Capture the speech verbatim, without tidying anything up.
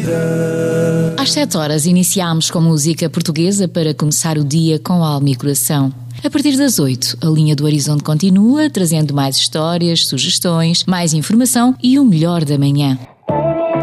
vida. Às sete horas iniciámos com música portuguesa para começar o dia com alma e coração. A partir das oito, a linha do Horizonte continua, trazendo mais histórias, sugestões, mais informação e o melhor da manhã.